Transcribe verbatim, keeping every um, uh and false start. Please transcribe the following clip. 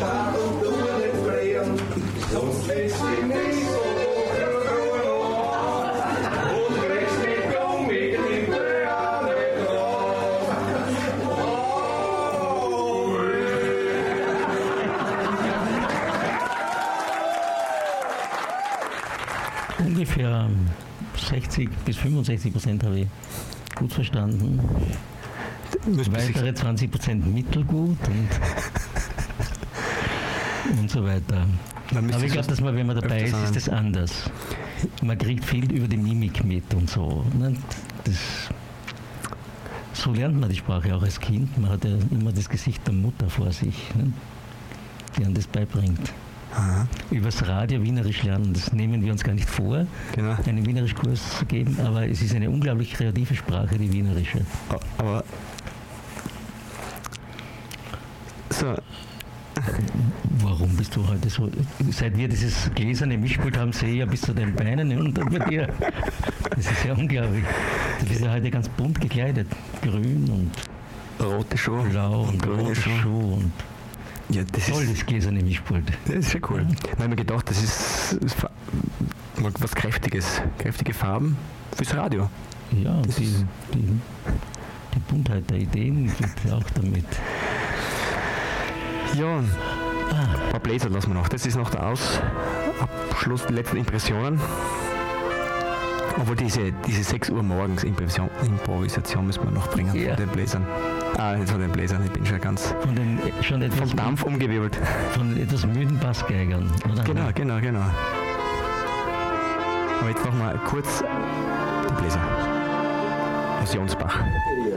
Staat und du nicht frieren, sonst lässt dich nicht so hoch und kriegst nicht um mich in der Alle Ungefähr sechzig bis fünfundsechzig Prozent habe ich gut verstanden. Weitere zwanzig Prozent mittelgut und, und so weiter. Aber ich glaube, dass man, wenn man dabei ist, ist das anders. Man kriegt viel über die Mimik mit und so. Das, so lernt man die Sprache auch als Kind. Man hat ja immer das Gesicht der Mutter vor sich, die einem das beibringt. Aha. Übers Radio Wienerisch lernen, das nehmen wir uns gar nicht vor, genau. einen Wienerischkurs zu geben, aber es ist eine unglaublich kreative Sprache, die Wienerische. Aber so. Warum bist du heute so? Seit wir dieses gläserne Mischpult haben, sehe ich ja bis zu den Beinen unter dir. Das ist ja unglaublich. Du bist ja heute ganz bunt gekleidet. Grün und rote Schuhe, blau und, und grüne Schuhe. Schuhe und ja, das toll, ist das gläserne Mischpult. Das ist schon cool. Ja. Da habe ich mir gedacht, das ist, ist was Kräftiges. Kräftige Farben fürs Radio. Ja, das die, ist die, die Buntheit der Ideen geht auch damit. Ja, ah. ein paar Bläser lassen wir noch. Das ist noch der Ausabschluss, die letzten Impressionen. Obwohl diese, diese sechs Uhr morgens Improvisation, Improvisation müssen wir noch bringen ja. von den Bläsern. Ah, nicht von den Bläsern, ich bin schon ganz von den, schon etwas vom Dampf umgewirbelt. Von etwas müden Bassgeigern, oder? Genau, genau, genau. Aber jetzt noch mal kurz die Bläser aus Jonsbach.